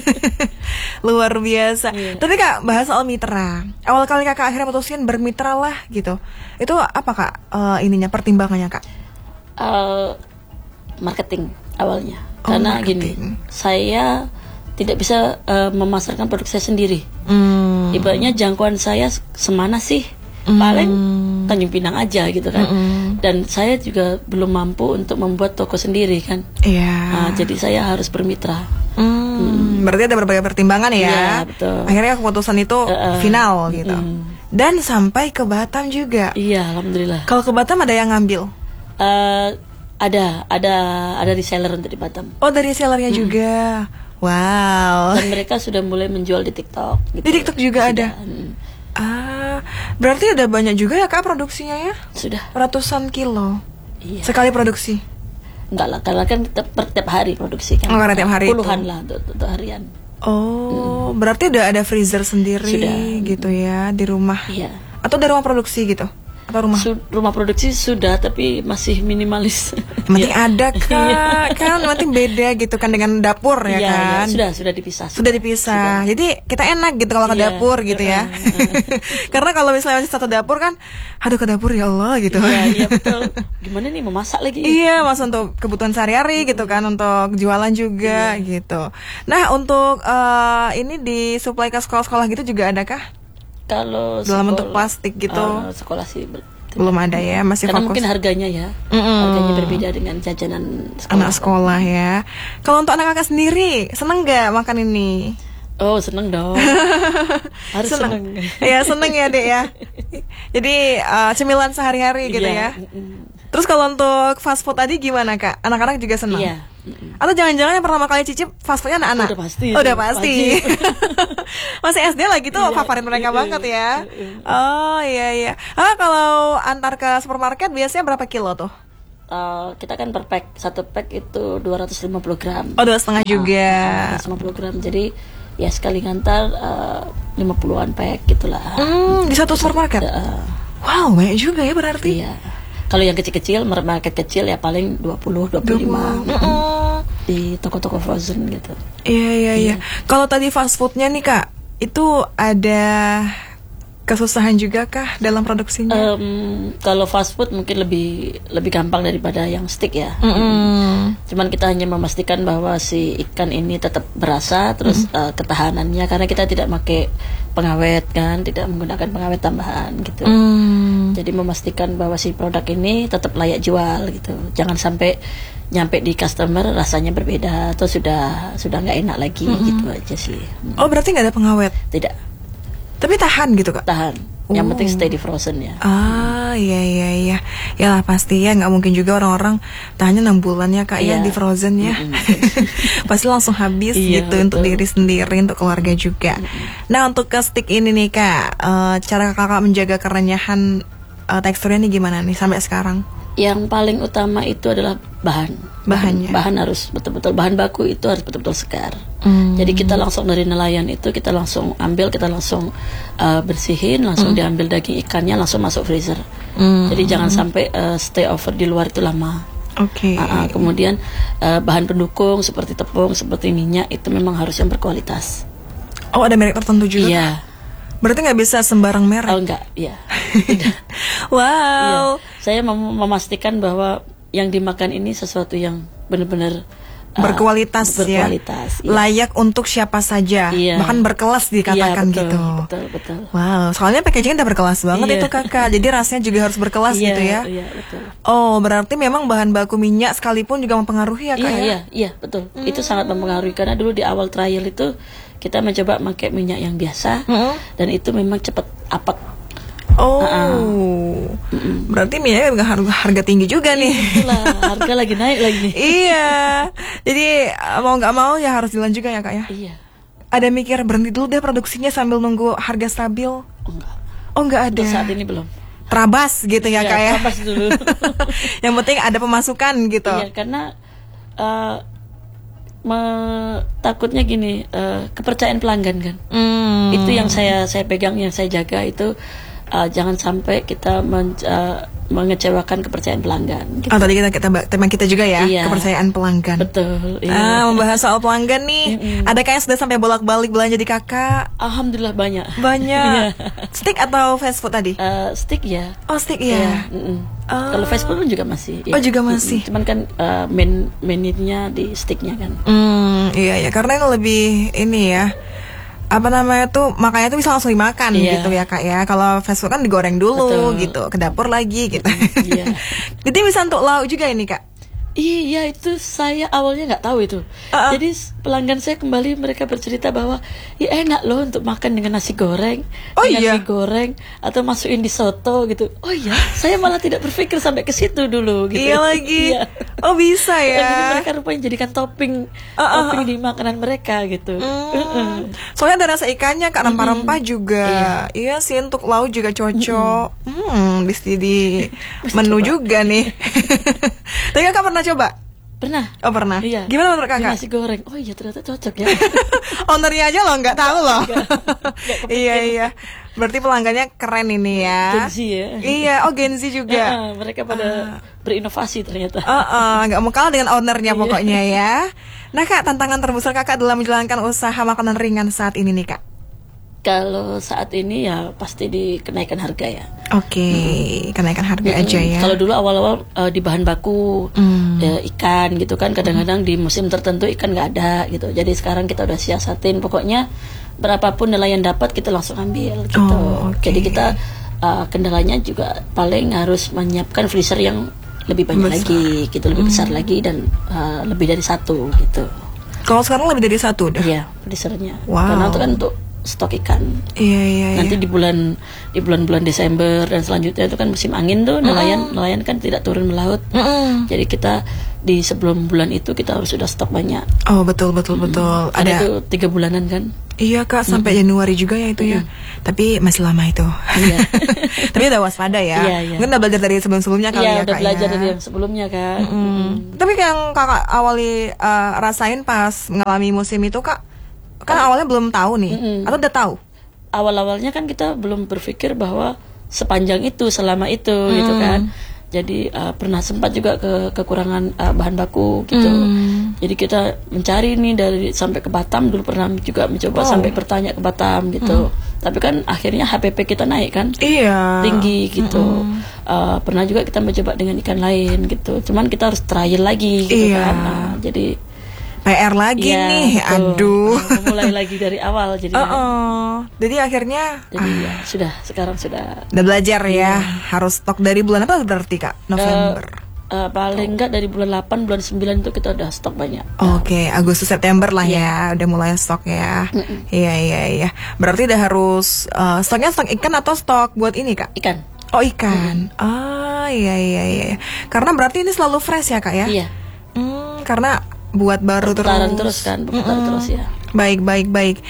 Luar biasa. Iya. Tapi kak bahas soal mitra. Awal kali kakak akhirnya putusin bermitra lah gitu. Itu apa kak eh, ininya pertimbangannya kak? Eh, marketing awalnya. Oh, Karena marketing. gini, saya tidak bisa eh, memasarkan produk saya sendiri. Hmm. Ibaratnya jangkauan saya semana sih? Hmm. Paling Tanjung Pinang aja gitu kan. Mm-mm. Dan saya juga belum mampu untuk membuat toko sendiri kan. Iya. Nah, jadi saya harus bermitra. Hmm, berarti ada berbagai pertimbangan ya. Iya, betul. Akhirnya keputusan itu Uh-uh. final gitu. Mm. Dan sampai ke Batam juga. Iya, alhamdulillah. Kalau ke Batam ada yang ngambil? Eh, ada, ada, ada reseller untuk di Batam. Oh dari sellernya juga. Wow. Dan mereka sudah mulai menjual di TikTok. Gitu. Di TikTok juga Sudah, ada? mm, Ah, berarti ada banyak juga ya kak produksinya ya? Sudah. Ratusan kilo Iya. sekali produksi. Enggak lah, karena kan tiap, per tiap hari produksi kan. Oh, karena tiap hari Puluhan itu. lah untuk, untuk harian. Oh, berarti udah ada freezer sendiri Sudah. gitu ya di rumah? Iya. Atau dari rumah produksi gitu? Atau rumah? Su- rumah produksi sudah, tapi masih minimalis. Yang penting Iya. ada kak, kan yang penting beda gitu kan dengan dapur ya Iya, kan? iya, sudah, sudah dipisah. Sudah dipisah. Jadi kita enak gitu kalau ke Iya. dapur gitu ya. Karena kalau misalnya masih satu dapur kan, aduh ke dapur ya Allah gitu. Iya, iya betul. Gimana nih memasak lagi? Iya, mas untuk kebutuhan sehari-hari gitu kan, untuk jualan juga Iya. gitu. Nah, untuk eh, ini di supply ke sekolah-sekolah gitu juga ada kah? Kalau Dalam sekolah- bentuk plastik gitu? eh, sekolah sih ber- Belum ada ya, masih karena fokus mungkin harganya ya, Mm-mm. harganya berbeda dengan jajanan sekolah. anak sekolah ya. Kalau untuk anak kakak sendiri, seneng nggak makan ini? Oh seneng dong. Harus seneng. seneng. Ya seneng ya dek ya. Jadi uh, cemilan sehari-hari gitu Iya. ya. Terus kalau untuk fast food tadi gimana kak? Anak-anak juga senang? Iya. Atau jangan-jangan yang pertama kali cicip fast foodnya anak-anak? Udah pasti. Oh, udah pasti. Masih S D lagi tuh Iya, favorit mereka iya, banget ya. iya. Oh iya iya. Ah kalau antar ke supermarket biasanya berapa kilo tuh? Uh, kita kan per pack, satu pack itu dua ratus lima puluh gram. Oh dua setengah juga. dua ratus lima puluh gram. Jadi ya sekali ngantar uh, lima puluhan pack gitulah. Hmm, di satu supermarket? Uh, Wow banyak juga ya berarti. iya. Kalau yang kecil-kecil, market kecil ya paling dua puluh, dua puluh lima. Mm-mm. Di toko-toko frozen gitu. Iya iya iya. Kalau tadi fast foodnya nih kak, itu ada kesusahan juga kah dalam produksinya? Um, kalau fast food mungkin lebih lebih gampang daripada yang stick ya. Mm-mm. Cuman kita hanya memastikan bahwa si ikan ini tetap berasa, terus uh, ketahanannya, karena kita tidak pakai pengawet kan, tidak menggunakan pengawet tambahan gitu. Mm. Jadi memastikan bahwa si produk ini tetap layak jual gitu. Jangan sampai nyampe di customer rasanya berbeda atau sudah sudah nggak enak lagi. Mm-hmm. Gitu aja sih. Oh berarti nggak ada pengawet? Tidak. Tapi tahan gitu kak? Tahan. Yang Oh. penting stay di frozen ya. Ah iya iya iya. Ya lah pasti ya, nggak mungkin juga orang-orang tahannya enam bulan ya kak ya Iya. di frozen ya. Mm-mm. Pasti langsung habis Iya, gitu untuk betul. diri sendiri, untuk keluarga juga. Nah untuk ke stick ini nih kak, eh, cara kakak menjaga kerenyahan eh, teksturnya nih gimana nih sampai sekarang? Yang paling utama itu adalah bahan. Bahannya. Bahan harus betul-betul, bahan baku itu harus betul-betul segar. Hmm. Jadi kita langsung dari nelayan itu kita langsung ambil, kita langsung uh, bersihin, langsung diambil daging ikannya, langsung masuk freezer. Hmm. Jadi jangan sampai uh, stay over di luar itu lama. Oke. Uh, uh, kemudian uh, bahan pendukung seperti tepung, seperti minyak itu memang harus yang berkualitas. Oh ada merek tertentu juga? Iya. Berarti nggak bisa sembarang merek? Oh enggak, iya. Tidak. Wow. Iya. Saya mem- memastikan bahwa yang dimakan ini sesuatu yang benar-benar uh, Berkualitas, berkualitas, ya, iya. layak untuk siapa saja, Iya. bahkan berkelas dikatakan Iya, betul, gitu. betul, betul. Wow, soalnya packagingnya udah berkelas banget Iya. itu kakak, jadi rasanya juga harus berkelas Iya, gitu ya. Iya, betul. Oh, berarti memang bahan baku minyak sekalipun juga mempengaruhi ya kak Iya, ya? iya, iya, betul. Itu sangat mempengaruhi karena dulu di awal trial itu kita mencoba pakai minyak yang biasa Mm-mm. dan itu memang cepat apek. Oh, Uh-uh. berarti minyaknya harga, harga tinggi juga nih. Itulah harga lagi naik lagi nih. Iya, jadi mau nggak mau ya harus jalan juga ya kak ya. Iya. Ada mikir berhenti dulu deh produksinya sambil nunggu harga stabil? Oh, enggak. Oh nggak ada. Untuk saat ini belum. Terabas gitu ya Iya, kak ya. terabas dulu. Yang penting ada pemasukan gitu. Iya, karena uh, me- takutnya gini, uh, kepercayaan pelanggan kan. Hmm. Itu yang saya saya pegang, yang saya jaga itu uh, jangan sampai kita men- uh, mengecewakan kepercayaan pelanggan. Gitu. Oh tadi kita kita tema kita juga ya, Iya. kepercayaan pelanggan. Betul. Iya. Ah, membahas soal pelanggan nih. Mm-mm. Ada kayak sudah sampai bolak-balik belanja di kakak? Alhamdulillah banyak. Banyak. Iya. Stick atau fast food tadi? Uh, stick ya. Oh stick Iya. ya. mm-mm. Oh. Kalau fast food pun juga masih. Oh, juga masih. Mm-mm. Cuman kan uh, main mainnya di sticknya kan. Hmm, iya ya, karena yang lebih ini ya. Apa namanya tuh, makanya tuh bisa langsung dimakan Iya. gitu ya kak ya. Kalau fast food kan digoreng dulu Betul. gitu, ke dapur lagi gitu. Iya. Jadi bisa untuk lauk juga ini kak. Iya, itu saya awalnya nggak tahu itu. Uh-uh. Jadi s- pelanggan saya kembali mereka bercerita bahwa ya enak loh untuk makan dengan nasi goreng, Oh, dengan iya? mie goreng atau masukin di soto gitu. Oh iya, saya malah tidak berpikir sampai ke situ dulu gitu. Iya lagi. Iya. Oh bisa Jadi ya. mereka rupanya jadikan topping Uh-uh. topping di makanan mereka gitu. Hmm. Uh-uh. Soalnya ada rasa ikannya, kak, rempah-rempah juga. Iya. Iya sih, untuk lauk juga cocok. Hmm, di di Mesti menu coba. juga nih. Tapi kakak pernah coba? Pernah. Oh pernah. Iya. Gimana menurut Dengan kakak? nasi goreng. Oh iya ternyata cocok ya. Ownernya aja loh nggak tahu loh. Nggak- nggak kepikiran. Iya iya. Berarti pelanggannya keren ini ya. Gen Z ya. Iya, oh Gen Z juga. Uh-uh, mereka pada berinovasi ternyata. Uh-uh, nggak mau kalah dengan ownernya Iya. pokoknya ya. Nah kak, tantangan terbesar kakak dalam menjalankan usaha makanan ringan saat ini nih kak? Kalau saat ini ya pasti di kenaikan harga ya. Oke, kenaikan harga aja Mm, ya. Kalau dulu awal-awal uh, di bahan baku Hmm. ya, ikan gitu kan, kadang-kadang di musim tertentu ikan nggak ada gitu. Jadi sekarang kita udah siasatin, pokoknya berapapun nelayan dapat kita langsung ambil gitu. Oh, oke. Jadi kita uh, kendalanya juga paling harus menyiapkan freezer yang lebih banyak Besar. lagi gitu, lebih besar lagi dan uh, lebih dari satu gitu. Kalau sekarang lebih dari satu udah? Iya, freezernya. Wow. Karena itu kan untuk stok ikan. Iya iya. Nanti iya. di bulan di bulan-bulan Desember dan selanjutnya itu kan musim angin tuh, nelayan Mm-mm. nelayan kan tidak turun melaut. Mm-mm. Jadi kita di sebelum bulan itu kita harus sudah stok banyak. Oh betul betul betul. Ada Ada. itu tiga bulanan kan. Iya kak, sampai Januari juga ya itu ya. Tapi masih lama itu. Iya. Tapi udah waspada ya. Iya, iya. Mungkin udah belajar dari sebelum-sebelumnya kali Iya, ya udah kak belajar ya. dari yang sebelumnya kan. Mm. Mm. Tapi yang kakak awali uh, rasain pas mengalami musim itu kak, kan awalnya belum tahu nih, Mm-mm. atau udah tahu? Awal-awalnya kan kita belum berpikir bahwa sepanjang itu, selama itu gitu kan. Jadi uh, pernah sempat juga ke kekurangan uh, bahan baku gitu. Mm. Jadi kita mencari nih dari sampai ke Batam, dulu pernah juga mencoba Oh. sampai bertanya ke Batam gitu. Tapi kan akhirnya H P P kita naik kan. Iya. Tinggi gitu. Uh, pernah juga kita mencoba dengan ikan lain gitu. Cuman kita harus trial lagi gitu Iya. kan. Nah, jadi P R lagi ya, nih, betul. aduh. Nah, mulai lagi dari awal jadi. Uh-uh. Jadi akhirnya Jadi ya sudah, sekarang sudah udah belajar Iya. ya, harus stok dari bulan apa berarti kak? November. uh, paling enggak dari bulan delapan, bulan sembilan itu kita udah stok banyak. Oke, Agustus September lah ya, udah mulai stok ya. Iya iya iya. Berarti udah harus uh, stoknya stok ikan atau stok buat ini kak? Ikan. Oh ikan. Ah iya iya iya. Karena berarti ini selalu fresh ya kak ya? Iya. Hmm, karena buat baru Putaran terus. terus kan, berputar Mm-mm. terus ya. Baik baik baik.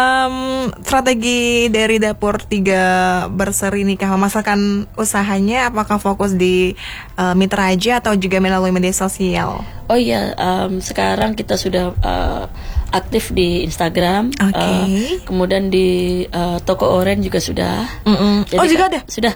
Em, strategi dari Dapur Tiga Berseri ini kah memasarkan usahanya? Apakah fokus di uh, mitra aja atau juga melalui media sosial? Oh iya, em, sekarang kita sudah uh, aktif di Instagram. Oke. Uh, kemudian di uh, toko Oren juga sudah. Mm-mm. Oh, juga kan- ada? Sudah.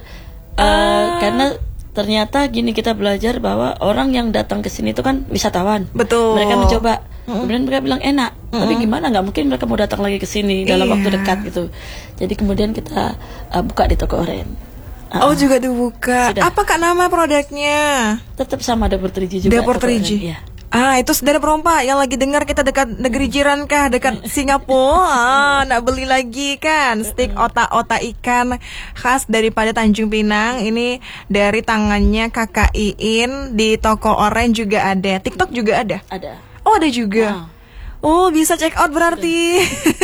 Uh, Karena ternyata gini, kita belajar bahwa orang yang datang ke sini itu kan wisatawan. Betul. Mereka mencoba. Kemudian mereka bilang enak. Tapi gimana, nggak mungkin mereka mau datang lagi ke sini dalam Iya. waktu dekat gitu. Jadi kemudian kita uh, buka di toko Oren. Uh, Oh juga dibuka. Sudah. Apa kak nama produknya? Tetap sama Dapur Triji juga. Dapur toko Oren, Triji. iya. Ah itu saudara perompak yang lagi dengar kita dekat negeri jiran kah, dekat Singapura. Ah, nak beli lagi kan stik otak-otak ikan khas daripada Tanjung Pinang. Ini dari tangannya kakak Iin. Di toko Oren juga ada. TikTok juga ada. Ada. Oh ada juga. Ah. Oh bisa check out berarti.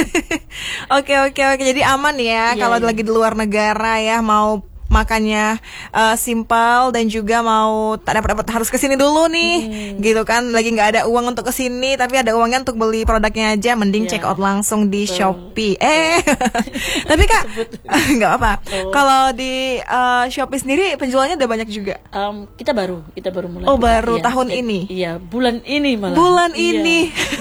Oke oke oke. Jadi aman ya Iya, kalau iya. lagi di luar negara ya, mau makannya uh, simpel dan juga mau tak dapat dapat harus kesini dulu nih, gitu kan? Lagi nggak ada uang untuk kesini, tapi ada uangnya untuk beli produknya aja, mending Iya. check out langsung di Betul. Shopee. Eh, tapi kak nggak apa. Oh. Kalau di uh, Shopee sendiri penjualannya udah banyak juga. Um, kita baru, kita baru mulai. Oh, buka. baru Iya, tahun jadi- ini? Iya, bulan ini malah. Bulan Iya. ini.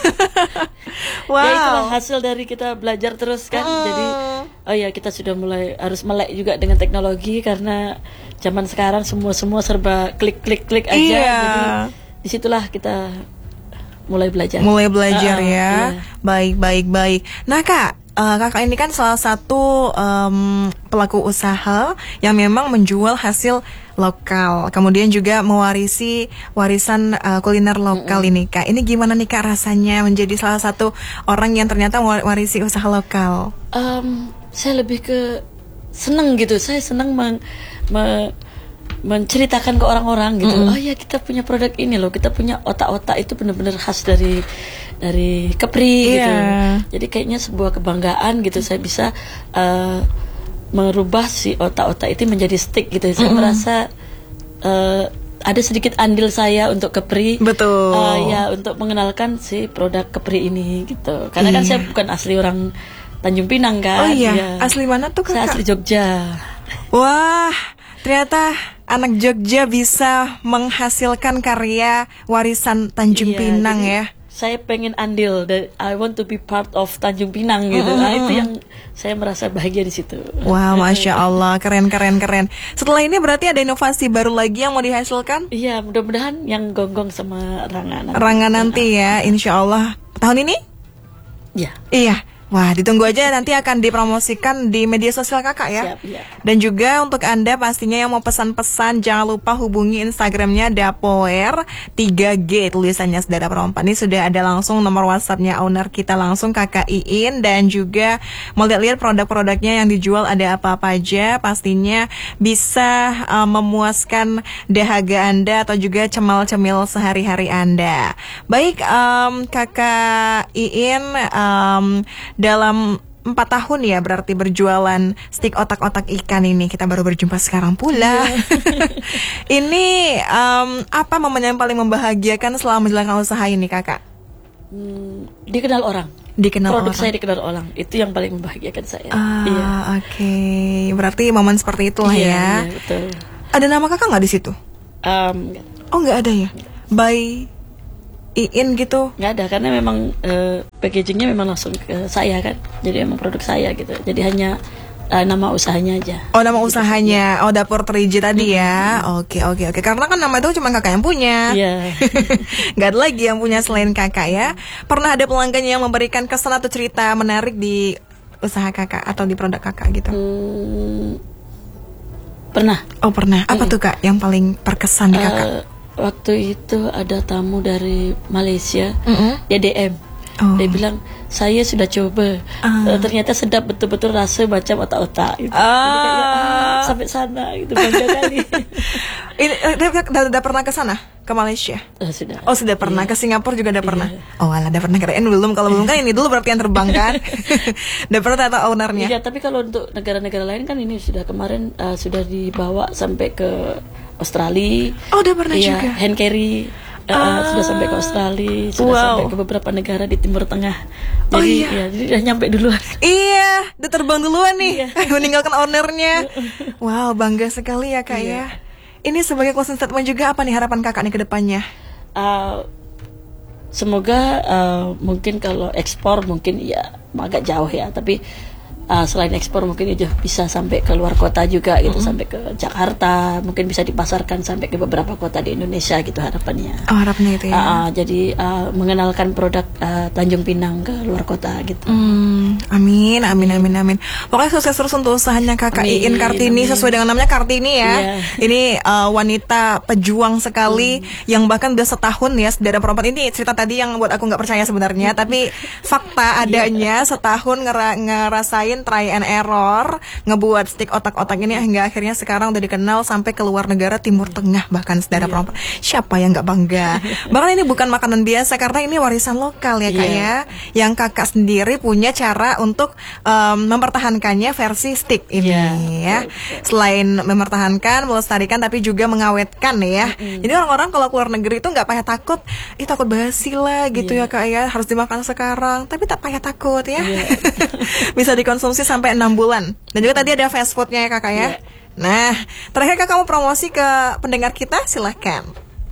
Ya itulah Wow. hasil dari kita belajar terus kan. Mm. Jadi oh ya, kita sudah mulai harus melek juga dengan teknologi karena zaman sekarang semua semua serba klik klik klik aja. Iya. Jadi disitulah kita mulai belajar. Mulai belajar Ah, ya. iya. Baik, baik, baik. Nah, Kak, eh, Kakak ini kan salah satu em, pelaku usaha yang memang menjual hasil lokal. Kemudian juga mewarisi warisan eh, kuliner lokal ini, Kak. Ini gimana nih, Kak, rasanya menjadi salah satu orang yang ternyata mewarisi usaha lokal? Em, saya lebih ke seneng gitu. Saya seneng meng- me- menceritakan ke orang-orang gitu. Oh ya, kita punya produk ini loh. Kita punya otak-otak itu benar-benar khas dari dari Kepri gitu. Iya. Jadi kayaknya sebuah kebanggaan gitu. Saya bisa eh, merubah si otak-otak itu menjadi stick gitu. Saya merasa eh, ada sedikit andil saya untuk Kepri. Betul. Eh, ya, untuk mengenalkan si produk Kepri ini gitu. Karena kan Iya. saya bukan asli orang Tanjung Pinang Oh kan. iya, Iya. asli mana tuh, Saya Kakak? asli Jogja. Wah, ternyata anak Jogja bisa menghasilkan karya warisan Tanjung Iya, Pinang jadi ya. Saya pengen andil, dan I want to be part of Tanjung Pinang gitu. Nah, itu yang saya merasa bahagia di situ. Wah, masya Allah, keren keren keren. Setelah ini berarti ada inovasi baru lagi yang mau dihasilkan? Iya, mudah-mudahan yang gonggong sama Ranga nanti. Rangga nanti ya, insya Allah tahun ini? Iya. Iya. Wah, ditunggu aja nanti akan dipromosikan di media sosial kakak ya. Siap, ya. Dan juga untuk Anda pastinya yang mau pesan-pesan, jangan lupa hubungi Instagramnya Dapoer tiga G tulisannya saudara perempuan. Ini sudah ada langsung nomor WhatsAppnya owner kita langsung Kakak Iin. Dan juga mau lihat-lihat produk-produknya yang dijual ada apa-apa aja. Pastinya bisa uh, memuaskan dahaga Anda atau juga cemal-cemil sehari-hari Anda. Baik, um, Kakak Iin, um, dalam empat tahun ya berarti berjualan stik otak-otak ikan ini. Kita baru berjumpa sekarang pula. Ini um, apa momen yang paling membahagiakan selama menjalankan usaha ini kakak? Hmm, dikenal orang. Dikenal Produk orang. saya dikenal orang. Itu yang paling membahagiakan saya. Ah, iya. Oke. Okay. Berarti momen seperti itulah iya, ya. Iya, betul. Ada nama kakak nggak di situ? Um, oh nggak ada ya. By Iin gitu? Nggak ada, karena memang uh, packagingnya memang langsung ke saya kan. Jadi memang produk saya gitu. Jadi hanya uh, nama usahanya aja. Oh, nama usahanya. Oh, Dapur Teriji tadi ya. Oke, oke, oke. Karena kan nama itu cuma kakak yang punya. Iya. Nggak ada lagi yang punya selain kakak ya. Pernah ada pelanggan yang memberikan kesan atau cerita menarik di usaha kakak atau di produk kakak gitu? Hmm, pernah. Oh, pernah. Apa Hmm. tuh kak yang paling berkesan di kakak? Uh, waktu itu ada tamu dari Malaysia, Mm-mm. dia D M. Oh. Dia bilang, saya sudah coba, Ah. uh, ternyata sedap betul-betul rasa macam otak-otak gitu. Ah. Jadi kayak, ah, sampai sana gitu, bangga kali. Ini eh, udah, udah, udah pernah ke sana ke Malaysia? Uh, sudah. Oh sudah pernah. Iya. Ke Singapura juga udah pernah. Iya. Oh alah udah pernah, kirain belum. Kalau belum kan ini dulu berarti yang terbang kan. Udah pernah atau ownernya? Iya, tapi kalau untuk negara-negara lain kan ini sudah kemarin uh, sudah dibawa sampai ke Australia. Oh udah pernah Iya, juga. hand carry. Uh, Ah. sudah sampai ke Australia, sudah Wow. sampai ke beberapa negara di Timur Tengah. Jadi, Oh, iya. ya, jadi udah nyampe duluan. Iya, udah terbang duluan nih. Iya. Meninggalkan ownernya. Wow, bangga sekali ya kak Iya. ya. Ini sebagai closing statement juga, apa nih harapan kakak nih ke depannya? Uh, semoga uh, mungkin kalau ekspor mungkin ya agak jauh ya, tapi uh, selain ekspor mungkin juga bisa sampai ke luar kota juga gitu, mm-hmm. sampai ke Jakarta, mungkin bisa dipasarkan sampai ke beberapa kota di Indonesia gitu harapannya. Oh, harapannya itu ya. Uh, uh, jadi uh, mengenalkan produk uh, Tanjung Pinang ke luar kota gitu. Hmm, amin, amin, amin, amin. Pokoknya sukses terus untuk usahanya kakak Amin, Iin Kartini, amin. sesuai dengan namanya Kartini ya. Iya. Ini uh, wanita pejuang sekali, hmm. yang bahkan udah setahun ya, saudara perempuan. Ini cerita tadi yang buat aku nggak percaya sebenarnya, tapi fakta adanya setahun ngera- ngerasain try and error, ngebuat stik otak-otak ini hingga akhirnya sekarang udah dikenal sampai ke luar negara Timur Tengah bahkan saudara Iya. perempuan. Siapa yang nggak bangga? Bahkan ini bukan makanan biasa karena ini warisan lokal ya kak Iya. ya. Yang kakak sendiri punya cara untuk um, mempertahankannya versi stick ini Iya, ya. Selain mempertahankan, melestarikan, tapi juga mengawetkan ya. Mm-mm. Jadi orang-orang kalau keluar negeri itu nggak payah takut, ih takut basi lah gitu Iya. ya kak ya, harus dimakan sekarang. Tapi tak payah takut ya. Iya. Bisa dikonsumsi sampai enam bulan. Dan juga tadi ada fast foodnya ya kakak ya. Iya. Nah, terakhir kakak mau promosi ke pendengar kita, silahkan.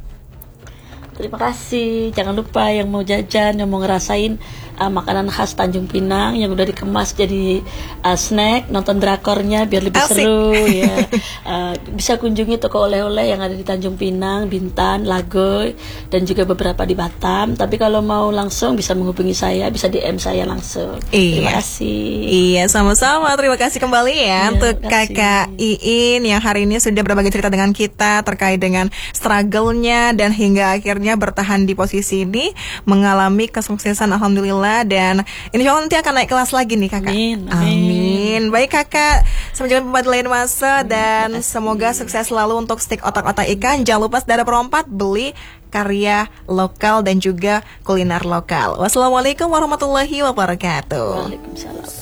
Terima kasih. Jangan lupa yang mau jajan, yang mau ngerasain uh, makanan khas Tanjung Pinang yang udah dikemas jadi uh, snack, nonton drakornya biar lebih Asik. seru ya. Uh, bisa kunjungi toko oleh-oleh yang ada di Tanjung Pinang, Bintan, Lagoy, dan juga beberapa di Batam. Tapi kalau mau langsung bisa menghubungi saya, bisa D M saya langsung. Terima Iya. kasih. Iya, sama-sama. Terima kasih kembali ya Iya, untuk terima kasih. kakak Iin yang hari ini sudah berbagi cerita dengan kita terkait dengan struggle-nya dan hingga akhirnya bertahan di posisi ini, mengalami kesuksesan alhamdulillah, dan insya Allah nanti akan naik kelas lagi nih kakak. Amin, Amin. amin. Baik kakak, sampai jumpa di lain masa dan semoga sukses selalu untuk stik otak-otak ikan. Jangan lupa saudara perempat beli karya lokal dan juga kuliner lokal. Wassalamualaikum warahmatullahi wabarakatuh. Waalaikumsalam.